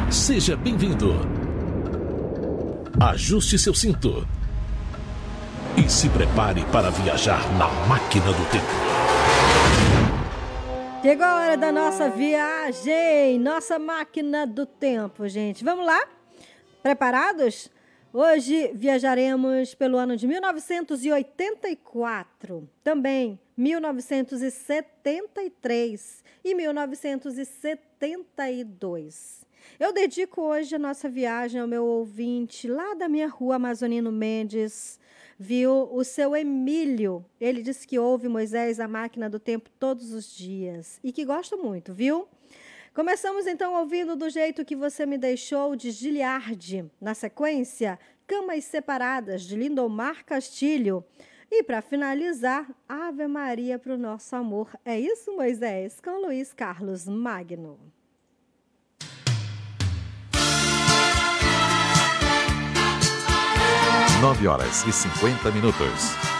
Seja bem-vindo. Ajuste seu cinto e se prepare para viajar na máquina do tempo. Chegou a hora da nossa viagem, nossa máquina do tempo, gente. Vamos lá? Preparados? Hoje viajaremos pelo ano de 1984, também 1973 e 1972. Eu dedico hoje a nossa viagem ao meu ouvinte lá da minha rua, Amazonino Mendes, viu? O seu Emílio. Ele disse que ouve Moisés, a máquina do tempo, todos os dias e que gosta muito, viu? Começamos então ouvindo Do Jeito Que Você Me Deixou, de Giliardi. Na sequência, Camas Separadas, de Lindomar Castilho. E para finalizar, Ave Maria para o Nosso Amor. É isso, Moisés? Com Luiz Carlos Magno. Nove horas e 50 minutos.